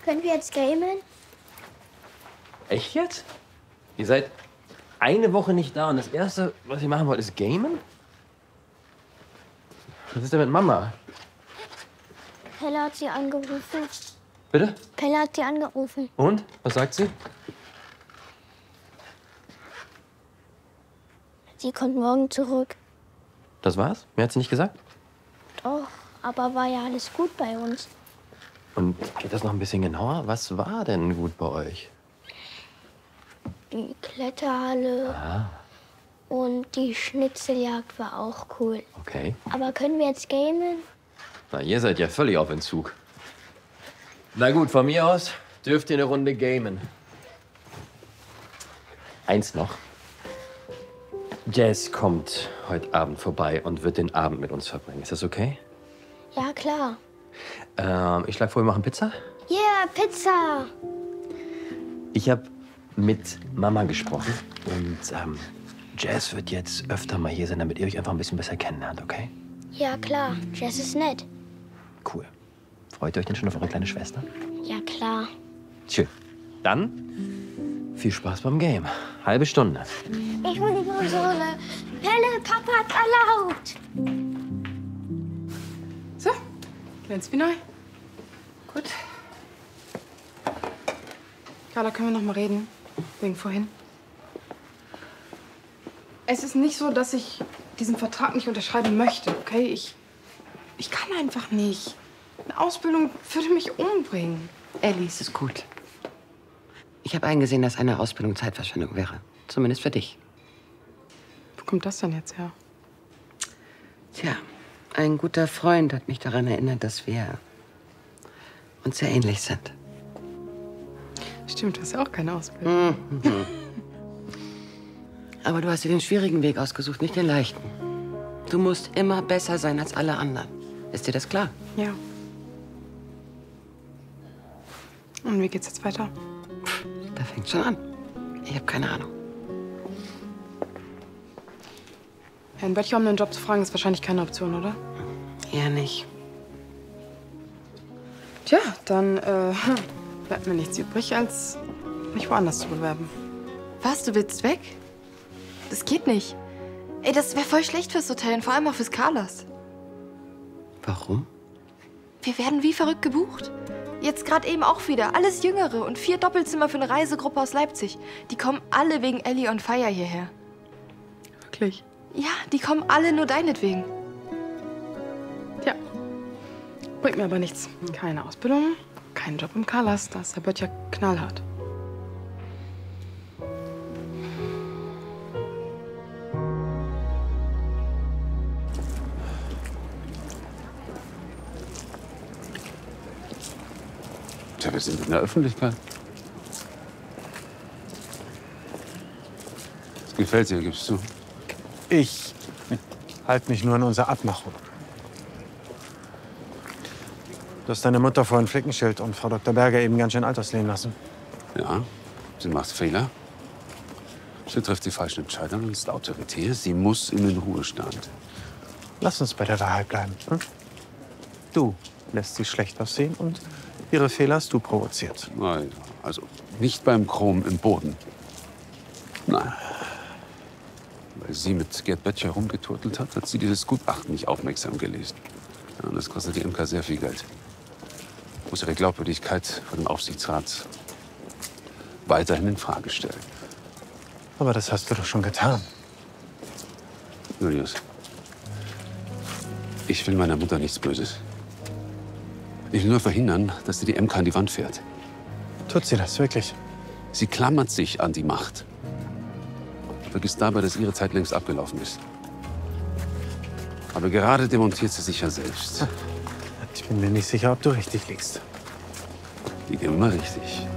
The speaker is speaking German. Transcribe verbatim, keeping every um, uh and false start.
Können wir jetzt gamen? Echt jetzt? Ihr seid eine Woche nicht da und das Erste, was ihr machen wollt, ist gamen? Was ist denn mit Mama? Pelle hat sie angerufen. Bitte? Pelle hat sie angerufen. Und? Was sagt sie? Sie kommt morgen zurück. Das war's? Mehr hat sie nicht gesagt? Doch, aber war ja alles gut bei uns. Und geht das noch ein bisschen genauer? Was war denn gut bei euch? Die Kletterhalle Ah, und die Schnitzeljagd war auch cool. okay. Aber können wir jetzt gamen? Na, ihr seid ja völlig auf Entzug. Na gut, von mir aus dürft ihr eine Runde gamen. Eins noch. Jazz kommt heute Abend vorbei und wird den Abend mit uns verbringen. Ist das okay? Ja, klar. Ähm, ich schlage vor, wir machen Pizza. Yeah, Pizza! Ich habe mit Mama gesprochen und ähm, Jazz wird jetzt öfter mal hier sein, damit ihr euch einfach ein bisschen besser kennenlernt, okay? Ja, klar. Jess ist nett. Cool. Freut ihr euch denn schon auf eure kleine Schwester? Ja, klar. Schön. Dann viel Spaß beim Game. Halbe Stunde. Ich will die Konsole. Pelle, Papa hat's erlaubt. So, ganz wie neu. Gut. Carla, können wir noch mal reden? Wegen vorhin. Es ist nicht so, dass ich diesen Vertrag nicht unterschreiben möchte, okay? Ich, ich kann einfach nicht. Eine Ausbildung würde mich umbringen. Ellie, es ist gut. Ich habe eingesehen, dass eine Ausbildung Zeitverschwendung wäre. Zumindest für dich. Wo kommt das denn jetzt her? Tja, ein guter Freund hat mich daran erinnert, dass wir uns sehr ähnlich sind. Stimmt, du hast ja auch keine Ausbildung. Mhm. Aber du hast dir den schwierigen Weg ausgesucht, nicht den leichten. Du musst immer besser sein als alle anderen. Ist dir das klar? Ja. Und wie geht's jetzt weiter? Da fängt schon an. Ich habe keine Ahnung. Herrn Böttcher um einen Job zu fragen, ist wahrscheinlich keine Option, oder? Eher nicht. Tja, dann äh, bleibt mir nichts übrig, als mich woanders zu bewerben. Was, du willst weg? Das geht nicht. Ey, das wäre voll schlecht fürs Hotel und vor allem auch fürs Carlos. Warum? Wir werden wie verrückt gebucht. Jetzt gerade eben auch wieder. Alles Jüngere und vier Doppelzimmer für eine Reisegruppe aus Leipzig. Die kommen alle wegen Ellie on Fire hierher. Wirklich? Ja, die kommen alle nur deinetwegen. Tja, bringt mir aber nichts. Keine Ausbildung, kein Job im Carlas. Da ist der Böttcher knallhart. Tja, wir sind in der Öffentlichkeit. Das gefällt dir, gibst du? Ich halte mich nur an unsere Abmachung. Du hast deine Mutter vor ein Flickenschild und Frau Doktor Berger eben ganz schön alterslehnen lassen. Ja, sie macht Fehler. Sie trifft die falschen Entscheidungen und ist autoritär. Sie muss in den Ruhestand. Lass uns bei der Wahrheit bleiben. Hm? Du lässt sie schlecht aussehen und ihre Fehler hast du provoziert. Nein, also nicht beim Chrom im Boden. Nein. Weil sie mit Gerd Böttcher rumgeturtelt hat, hat sie dieses Gutachten nicht aufmerksam gelesen. Ja, und das kostet die M K sehr viel Geld. Muss ihre Glaubwürdigkeit vor dem Aufsichtsrat weiterhin in Frage stellen. Aber das hast du doch schon getan. Julius, ich will meiner Mutter nichts Böses. Ich will nur verhindern, dass sie die M K an die Wand fährt. Tut sie das wirklich? Sie klammert sich an die Macht. Vergisst dabei, dass ihre Zeit längst abgelaufen ist. Aber gerade demontiert sie sich ja selbst. Ich bin mir nicht sicher, ob du richtig liegst. Ich liege immer richtig.